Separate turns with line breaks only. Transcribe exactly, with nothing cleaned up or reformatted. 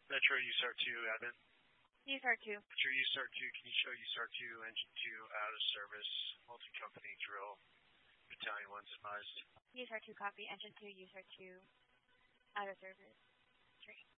Metro U S A R two, admin.
U S A R two.
Metro U S A R two, can you show U S A R two, engine two, out of service, multi-company drill, battalion one's advised.
U S A R two copy, engine two, U S A R two, out of service. Three.